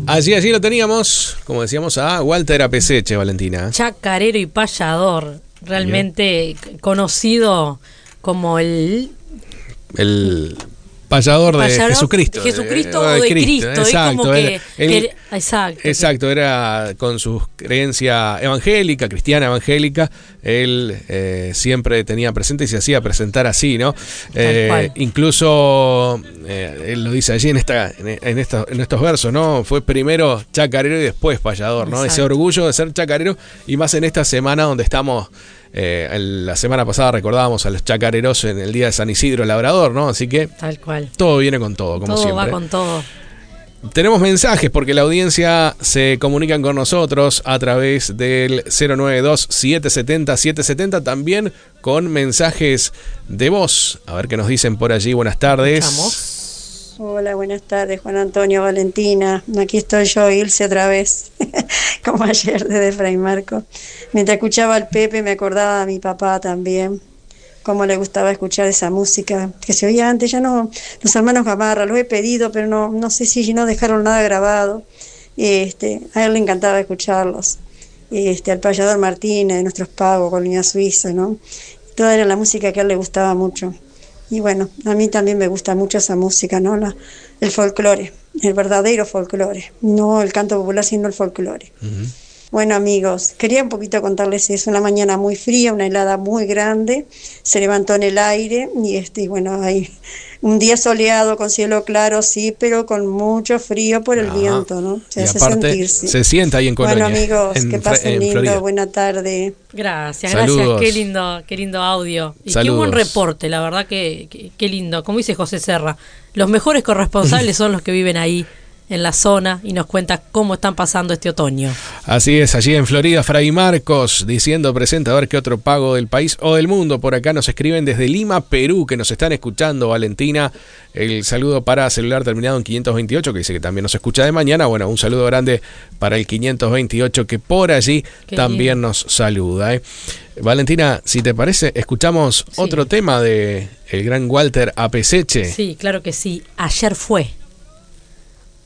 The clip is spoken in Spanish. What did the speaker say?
Allí lo teníamos, como decíamos, a Walter Apeseche, Valentina. Chacarero y payador, realmente conocido como el payador de Jesucristo. Jesucristo o de Cristo. Exacto, como exacto, era con su creencia evangélica, cristiana evangélica, él siempre tenía presente y se hacía presentar así, ¿no? Incluso él lo dice allí en estos versos, ¿no? Fue primero chacarero y después payador, ¿no? Exacto. Ese orgullo de ser chacarero, y más en esta semana donde estamos. La semana pasada recordábamos a los chacareros en el día de San Isidro Labrador, ¿no? Así que tal cual. Todo viene con todo, como siempre. Todo va con todo. Tenemos mensajes porque la audiencia se comunican con nosotros a través del 092-770-770, también con mensajes de voz. A ver qué nos dicen por allí. Buenas tardes. ¿Escuchamos? Hola, buenas tardes, Juan Antonio, Valentina. Aquí estoy yo, Ilse, otra vez, como ayer desde Fray Marcos. Mientras escuchaba al Pepe me acordaba a mi papá también, cómo le gustaba escuchar esa música que se oía antes. Ya no, los hermanos Gamarra, los he pedido, pero no sé si no dejaron nada grabado. A él le encantaba escucharlos. Al payador Martínez, de nuestros pagos, Colonia Suiza, ¿no? Toda era la música que a él le gustaba mucho. Y bueno, a mí también me gusta mucho esa música, ¿no? El folclore, el verdadero folclore, no el canto popular, sino el folclore. Uh-huh. Bueno, amigos, quería un poquito contarles eso. Una mañana muy fría, una helada muy grande, se levantó en el aire y bueno, hay un día soleado con cielo claro, sí, pero con mucho frío por el viento, ¿no? Se hace sentirse. Se siente ahí en Colonia. Bueno, amigos, que pasen lindo, Florida. Buena tarde. Gracias, Saludos. Gracias, qué lindo audio. Y saludos. Qué buen reporte, la verdad que lindo. Como dice José Serra, los mejores corresponsales son los que viven ahí en la zona y nos cuenta cómo están pasando este otoño. Así es, allí en Florida, Fray Marcos diciendo presente, a ver qué otro pago del país o del mundo. Por acá nos escriben desde Lima, Perú, que nos están escuchando. Valentina, el saludo para celular terminado en 528, que dice que también nos escucha de mañana. Bueno, un saludo grande para el 528, que por allí también nos saluda. Valentina, si te parece, escuchamos otro tema de el gran Walter Apeseche. Sí, claro que sí. Ayer fue.